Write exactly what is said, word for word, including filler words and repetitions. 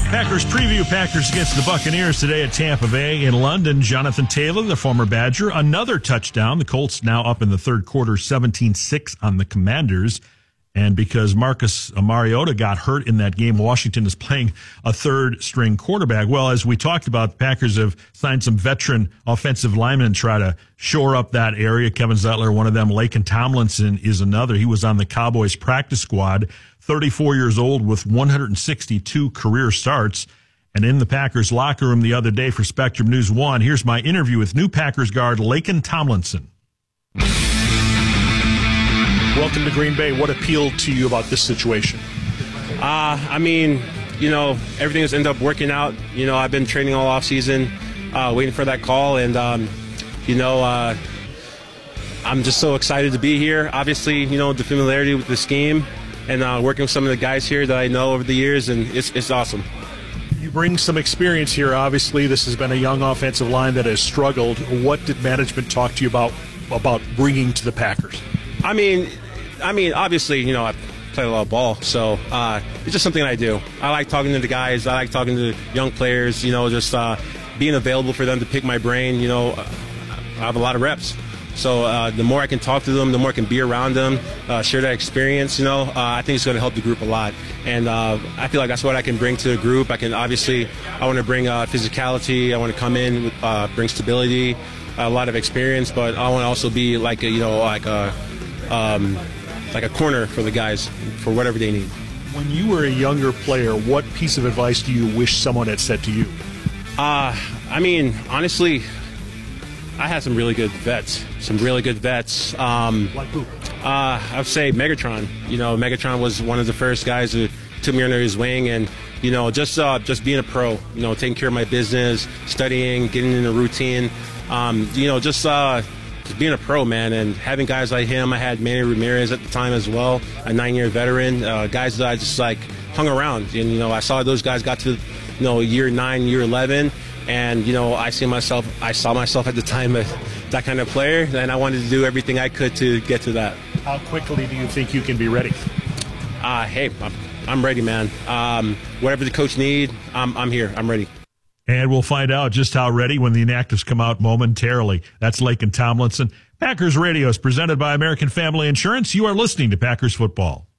Packers preview. Packers against the Buccaneers today at Tampa Bay. In London, Jonathan Taylor, the former Badger, another touchdown. The Colts now up in the third quarter, seventeen six on the Commanders. And because Marcus Mariota got hurt in that game, Washington is playing a third-string quarterback. Well, as we talked about, the Packers have signed some veteran offensive linemen to try to shore up that area. Kevin Zettler, one of them. Laken Tomlinson is another. He was on the Cowboys practice squad, thirty-four years old with one hundred sixty-two career starts. And in the Packers locker room the other day for Spectrum News One, here's my interview with new Packers guard Laken Tomlinson. Welcome to Green Bay. What appealed to you about this situation? Uh, I mean, you know, everything has ended up working out. You know, I've been training all offseason, uh, waiting for that call. And, um, you know, uh, I'm just so excited to be here. Obviously, you know, the familiarity with the scheme and uh, working with some of the guys here that I know over the years, and it's, it's awesome. You bring some experience here. Obviously, this has been a young offensive line that has struggled. What did management talk to you about about bringing to the Packers? I mean, I mean, obviously, you know, I play a lot of ball, so uh, it's just something I do. I like talking to the guys. I like talking to young players, you know, just uh, being available for them to pick my brain. You know, I have a lot of reps. So uh, the more I can talk to them, the more I can be around them, uh, share that experience, you know, uh, I think it's going to help the group a lot. And uh, I feel like that's what I can bring to the group. I can obviously, I want to bring uh, physicality. I want to come in, with, uh, bring stability, a lot of experience, but I want to also be like a, you know, like a, um, like a corner for the guys for whatever they need. When you were a younger player, what piece of advice do you wish someone had said to you? Uh, I mean, honestly, I had some really good vets, some really good vets. Um, like who? Uh, I would say Megatron. You know, Megatron was one of the first guys who took me under his wing, and you know, just uh, just being a pro. You know, taking care of my business, studying, getting in a routine. Um, you know, just uh, just being a pro, man, and having guys like him. I had Manny Ramirez at the time as well, a nine-year veteran. Uh, guys that I just like hung around, and you know, I saw those guys got to, you know, year nine, year eleven. And, you know, I see myself, I saw myself at the time as that kind of player, and I wanted to do everything I could to get to that. How quickly do you think you can be ready? Uh, hey, I'm, I'm ready, man. Um, whatever the coach need, I'm, I'm here. I'm ready. And we'll find out just how ready when the inactives come out momentarily. That's Laken Tomlinson. Packers Radio is presented by American Family Insurance. You are listening to Packers Football.